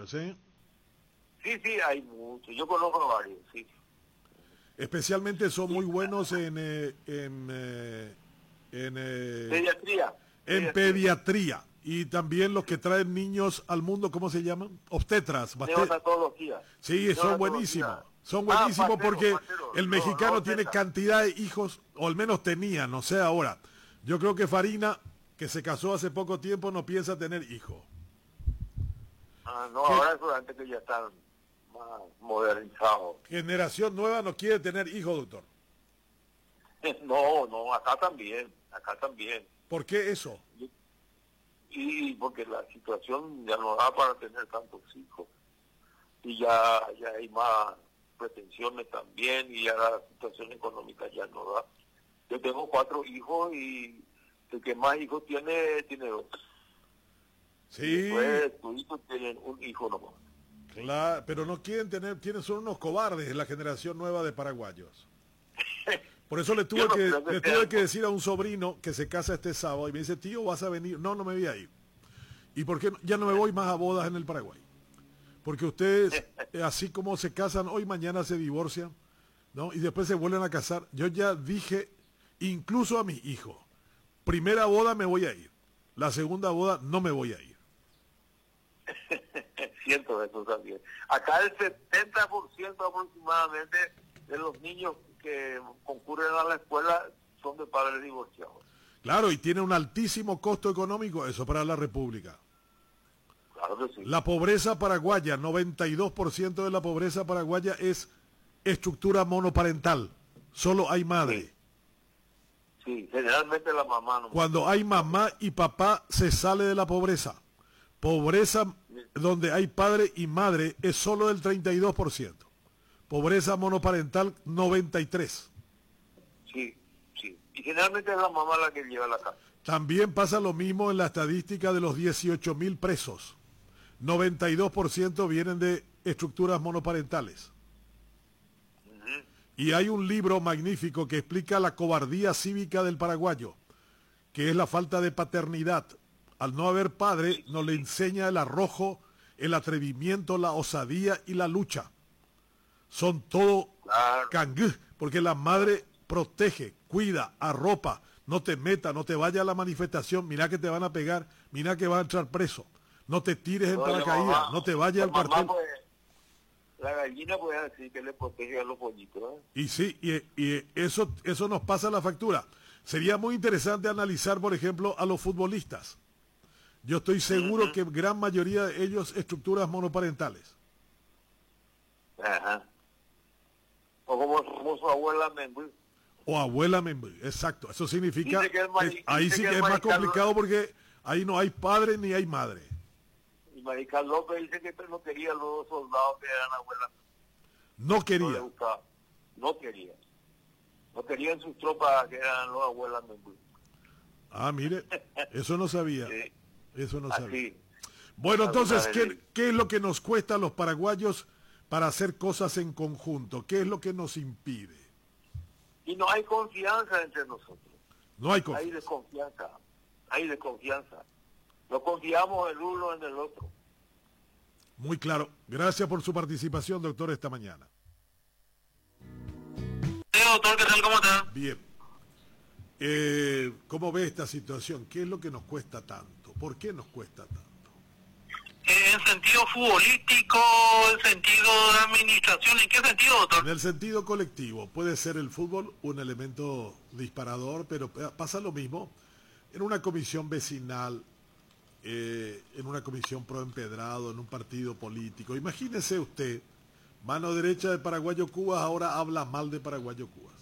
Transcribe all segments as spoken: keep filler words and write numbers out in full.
paraguayos, ¿eh? Sí, sí, hay muchos. Yo conozco varios, sí. Especialmente son muy buenos en... Eh, en, eh, en eh, Pediatría. En pediatría. Y también los que traen niños al mundo, ¿cómo se llaman? Obstetras. Neonatología. Sí, son buenísimos. Son buenísimos ah, porque partero. El mexicano no, no, tiene cantidad de hijos, o al menos tenía, no sé ahora. Yo creo que Farina, que se casó hace poco tiempo, no piensa tener hijos. Ah, no, ¿Qué? Ahora solamente que ya están más modernizados. Generación nueva no quiere tener hijos, doctor. No, no, acá también, acá también. ¿Por qué eso? Y, y porque la situación ya no da para tener tantos hijos. Y ya, ya hay más pretensiones también, y ya la situación económica ya no da. Yo tengo cuatro hijos y el que más hijos tiene, tiene dos. Sí. Y después tus hijos tienen un hijo nomás. Claro, pero no quieren tener, tienen, son unos cobardes en la generación nueva de paraguayos. Por eso le tuve, no que, que le tuve que decir a un sobrino que se casa este sábado y me dice, tío, ¿vas a venir? No, no me voy a ir. ¿Y por qué no? Ya no me voy más a bodas en el Paraguay? Porque ustedes, así como se casan hoy, mañana se divorcian, ¿no? Y después se vuelven a casar. Yo ya dije, incluso a mis hijos, primera boda me voy a ir, la segunda boda no me voy a ir. Siento eso también. Acá el setenta por ciento aproximadamente de los niños que concurren a la escuela son de padres divorciados. Claro, y tiene un altísimo costo económico eso para la República. Claro que sí. La pobreza paraguaya, noventa y dos por ciento de la pobreza paraguaya es estructura monoparental. Solo hay madre. Sí, sí, generalmente la mamá no. Cuando hay mamá y papá se sale de la pobreza. Pobreza sí. Donde hay padre y madre es solo del treinta y dos por ciento. Pobreza monoparental, noventa y tres por ciento. Sí, sí. Y generalmente es la mamá la que lleva la casa. También pasa lo mismo en la estadística de los dieciocho mil presos. noventa y dos por ciento vienen de estructuras monoparentales. Uh-huh. Y hay un libro magnífico que explica la cobardía cívica del paraguayo, que es la falta de paternidad. Al no haber padre, nos le enseña el arrojo, el atrevimiento, la osadía y la lucha. Son todo claro. Cangú, porque la madre protege, cuida, arropa, no te meta, no te vaya a la manifestación, mira que te van a pegar, mira que vas a entrar preso, no te tires en no, paracaídas, mamá, no te vayas al cuartel. Puede, la gallina puede decir que le protege a los pollitos. ¿eh? Y sí, y, y eso, eso nos pasa la factura. Sería muy interesante analizar, por ejemplo, a los futbolistas. Yo estoy seguro uh-huh. que gran mayoría de ellos estructuras monoparentales. Ajá. O como, como su abuela Membu. O abuela Membu, exacto. Eso significa que mari, que ahí sí que, que es más complicado López, porque ahí no hay padre ni hay madre. Y Mariscal López dice que no quería a los soldados que eran abuelas. No quería. No, no quería. No querían sus tropas que eran los abuelas Membu. Ah, mire, eso no sabía. Sí. Eso no Así. sabía. Bueno, entonces, ¿qué, ¿qué es lo que nos cuesta a los paraguayos para hacer cosas en conjunto? ¿Qué es lo que nos impide? Y no hay confianza entre nosotros. No hay confianza. Hay desconfianza. Hay desconfianza. No confiamos el uno en el otro. Muy claro. Gracias por su participación, doctor, esta mañana. Sí, doctor, ¿qué tal? ¿Cómo está? Bien. Eh, ¿Cómo ve esta situación? ¿Qué es lo que nos cuesta tanto? ¿Por qué nos cuesta tanto? En sentido futbolístico, en sentido de administración, ¿en qué sentido, doctor? En el sentido colectivo. Puede ser el fútbol un elemento disparador, pero pasa lo mismo en una comisión vecinal, eh, en una comisión pro empedrado, en un partido político. Imagínese usted, mano derecha de Paraguayo Cubas, ahora habla mal de Paraguayo Cubas.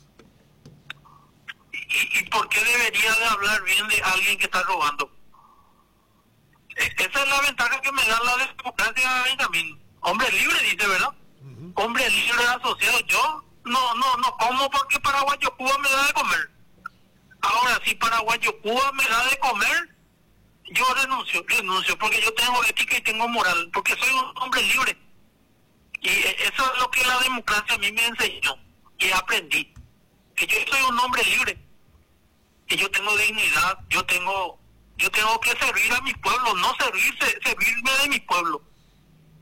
¿Y, y por qué debería de hablar bien de alguien que está robando? Esa es la ventaja que me da la democracia, Benjamín. Hombre libre, dice, ¿verdad? Uh-huh. Hombre libre asociado. Yo no no no como porque Paraguayo Cuba me da de comer. Ahora, si Paraguayo Cuba me da de comer, yo renuncio, renuncio, porque yo tengo ética y tengo moral, porque soy un hombre libre. Y eso es lo que la democracia a mí me enseñó y aprendí. Que yo soy un hombre libre. Que yo tengo dignidad, yo tengo... Yo tengo que servir a mi pueblo, no servirse, servirme de mi pueblo.